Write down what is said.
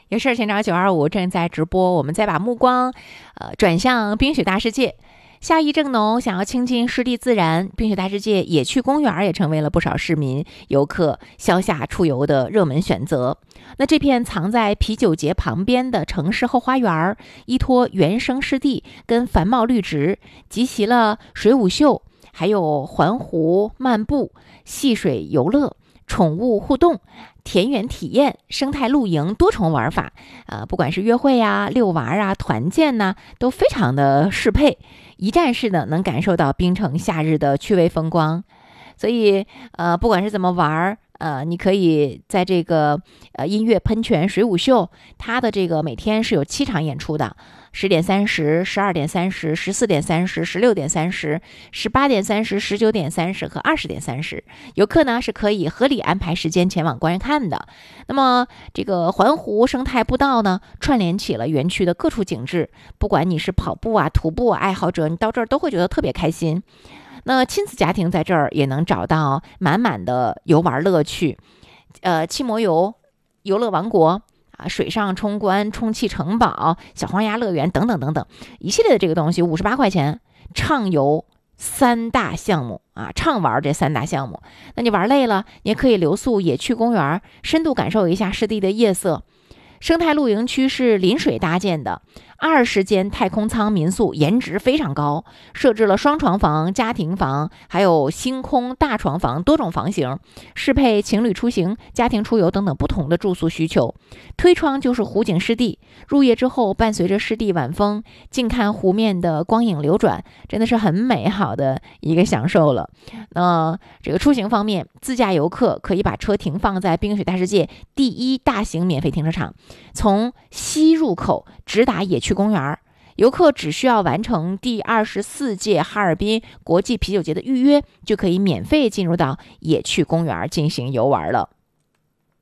有事请找925正在直播，我们再把目光转向冰雪大世界。夏意正浓，想要亲近湿地自然，冰雪大世界野趣公园也成为了不少市民游客消夏出游的热门选择。那这片藏在啤酒节旁边的城市后花园，依托原生湿地跟繁茂绿植，集齐了水舞秀，还有环湖漫步、戏水游乐、宠物互动、田园体验、生态露营多重玩法，不管是约会啊、遛娃啊、团建呐，都非常的适配，一站式的能感受到冰城夏日的趣味风光。所以不管是怎么玩你可以在这个音乐喷泉水舞秀，它的这个每天是有7场演出的，10点30、12点30、14点30、16点30、18点30、19点30和20点30。游客呢是可以合理安排时间前往观看的。那么这个环湖生态步道呢，串联起了园区的各处景致，不管你是跑步啊、徒步爱好者，你到这儿都会觉得特别开心。那亲子家庭在这儿也能找到满满的游玩乐趣，汽摩游、游乐王国水上冲关、充气城堡、小黄鸭乐园等等等等，一系列的这个东西58块钱，畅游3大项目畅玩这3大项目。那你玩累了，你也可以留宿野趣公园，深度感受一下湿地的夜色。生态露营区是临水搭建的，20间太空舱民宿，颜值非常高，设置了双床房、家庭房，还有星空大床房多种房型，适配情侣出行、家庭出游等等不同的住宿需求。推窗就是湖景湿地，入夜之后伴随着湿地晚风，静看湖面的光影流转，真的是很美好的一个享受了。这个出行方面，自驾游客可以把车停放在冰雪大世界第1大型免费停车场，从西入口直达野趣公园，游客只需要完成第24届哈尔滨国际啤酒节的预约，就可以免费进入到野趣公园进行游玩了。